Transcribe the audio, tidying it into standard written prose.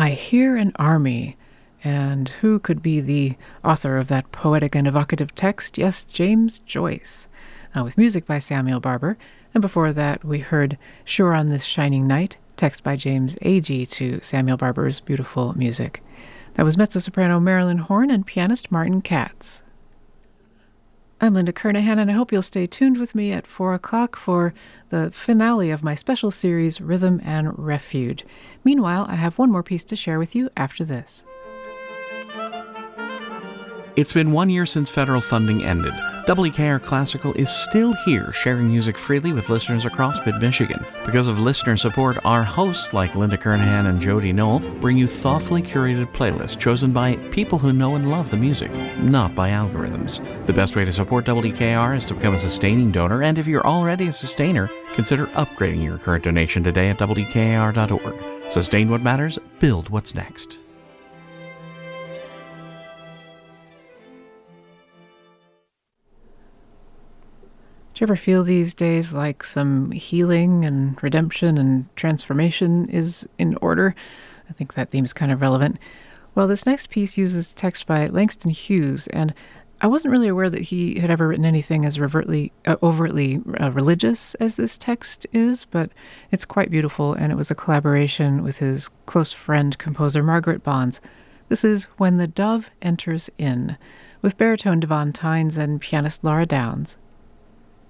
I hear an army. And who could be the author of that poetic and evocative text? Yes, James Joyce, with music by Samuel Barber. And before that, we heard Sure on This Shining Night, text by James Agee to Samuel Barber's beautiful music. That was mezzo-soprano Marilyn Horne and pianist Martin Katz. I'm Linda Kernahan, and I hope you'll stay tuned with me at 4 o'clock for the finale of my special series, Rhythm and Refuge. Meanwhile, I have one more piece to share with you after this. It's been 1 year since federal funding ended. WKR Classical is still here, sharing music freely with listeners across mid-Michigan. Because of listener support, our hosts, like Linda Kernahan and Jody Knoll, bring you thoughtfully curated playlists chosen by people who know and love the music, not by algorithms. The best way to support WKR is to become a sustaining donor, and if you're already a sustainer, consider upgrading your current donation today at WKR.org. Sustain what matters, build what's next. Do you ever feel these days like some healing and redemption and transformation is in order? I think that theme is kind of relevant. Well, this next piece uses text by Langston Hughes, and I wasn't really aware that he had ever written anything as overtly religious as this text is, but it's quite beautiful, and it was a collaboration with his close friend, composer Margaret Bonds. This is When the Dove Enters In, with baritone Devon Tynes and pianist Laura Downs.